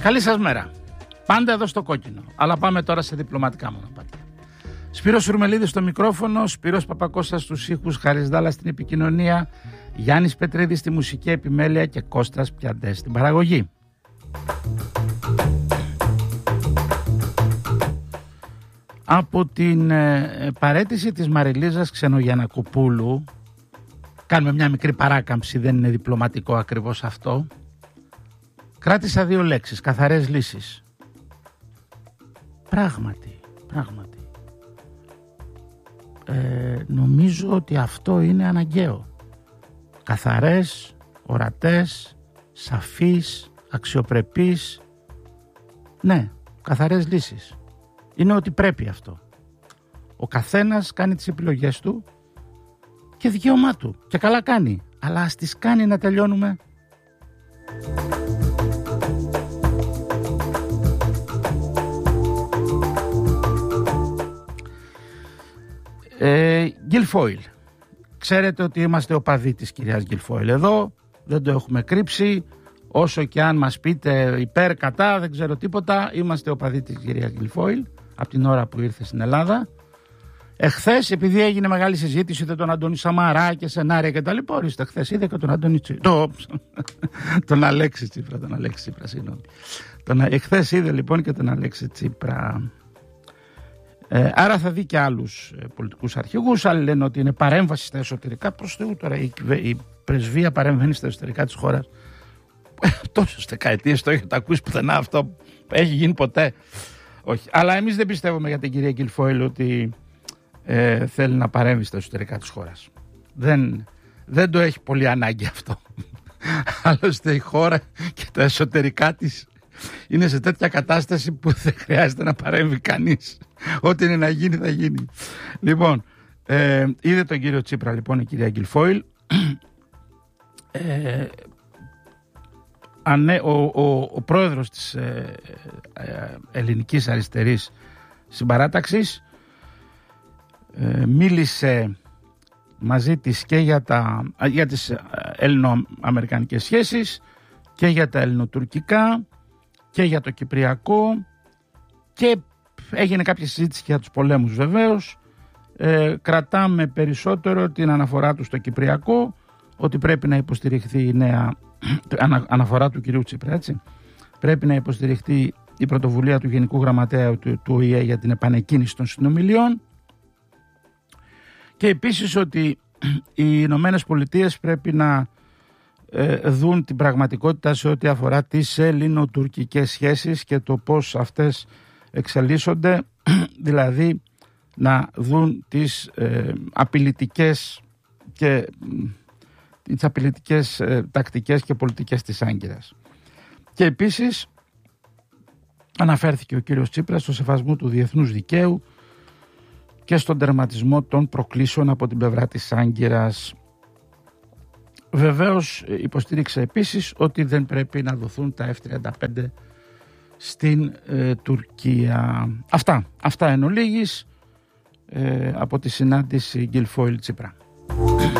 Καλή σας μέρα. Πάντα εδώ στο κόκκινο. Αλλά πάμε τώρα σε διπλωματικά μονοπάτια. Σπύρος Σουρμελίδης στο μικρόφωνο, Σπύρος Παπακώστας στους ήχους, Χάρης Δάλλας στην επικοινωνία, Γιάννης Πετρίδης στη μουσική επιμέλεια και Κώστας Πιαντές στην παραγωγή. Από την παραίτηση της Μαριλίζας Ξενογιαννακοπούλου, κάνουμε μια μικρή παράκαμψη, δεν είναι διπλωματικό ακριβώς αυτό, κράτησα δύο λέξεις, καθαρές λύσεις. Πράγματι. Νομίζω ότι αυτό είναι αναγκαίο. Καθαρές, ορατές, σαφείς, αξιοπρεπείς. Ναι, καθαρές λύσεις. Είναι ότι πρέπει αυτό. Ο καθένας κάνει τις επιλογές του και δικαίωμά του. Και καλά κάνει. Αλλά ας τις κάνει να τελειώνουμε. Γκιλφόιλ. Ξέρετε ότι είμαστε οπαδοί της κυρίας Γκιλφόιλ εδώ. Δεν το έχουμε κρύψει. Όσο και αν μας πείτε υπέρ, κατά, δεν ξέρω τίποτα, είμαστε οπαδοί της κυρίας Γκιλφόιλ από την ώρα που ήρθε στην Ελλάδα. Εχθές, επειδή έγινε μεγάλη συζήτηση, είδε τον Αντώνη Σαμαρά και σενάρια και τα λοιπά. Ορίστε, χθες είδε και τον Αντώνη Τσίπρα. Τον Αλέξη Τσίπρα, συγγνώμη. Εχθές είδε λοιπόν και τον Αλέξη Τσίπρα. Άρα θα δει και άλλους πολιτικούς αρχηγούς. Άλλοι λένε ότι είναι παρέμβαση στα εσωτερικά. Προς Θεού τώρα η πρεσβεία παρεμβαίνει στα εσωτερικά της χώρας. Τόσες δεκαετίες το έχετε ακούσει πουθενά αυτό? Έχει γίνει ποτέ? Όχι. Αλλά εμείς δεν πιστεύουμε για την κυρία Γκιλφόιλ ότι θέλει να παρέμβει στα εσωτερικά της χώρας. Δεν το έχει πολύ ανάγκη αυτό. Άλλωστε η χώρα και τα εσωτερικά της είναι σε τέτοια κατάσταση που δεν χρειάζεται να παρέμβει κανείς. Ό,τι είναι να γίνει θα γίνει. Λοιπόν, είδε τον κύριο Τσίπρα λοιπόν η κυρία Γκιλφόιλ. Ο πρόεδρος της ελληνικής αριστερής συμπαράταξης μίλησε μαζί της και για τις ελληνοαμερικανικές σχέσεις και για τα ελληνοτουρκικά και για το κυπριακό και έγινε κάποια συζήτηση για τους πολέμους βεβαίως. Κρατάμε περισσότερο την αναφορά του στο κυπριακό, ότι πρέπει να υποστηριχθεί η νέα αναφορά του κυρίου Τσίπρα, έτσι. Πρέπει να υποστηριχθεί η πρωτοβουλία του Γενικού Γραμματέα του ΟΗΕ για την επανεκκίνηση των συνομιλιών και επίσης ότι οι Ηνωμένες Πολιτείες πρέπει να δουν την πραγματικότητα σε ό,τι αφορά τις ελληνοτουρκικές σχέσεις και το πώς αυτές εξελίσσονται, δηλαδή να δουν τις απειλητικές και τις απειλητικές τακτικές και πολιτικές της Άγκυρας. Και επίσης αναφέρθηκε ο κύριος Τσίπρας στο σεβασμό του διεθνούς δικαίου και στον τερματισμό των προκλήσεων από την πλευρά της Άγκυρας. Βεβαίως υποστήριξε επίσης ότι δεν πρέπει να δοθούν τα F-35 στην Τουρκία. Αυτά εν ολίγης από τη συνάντηση Γκιλφόιλ Τσίπρα.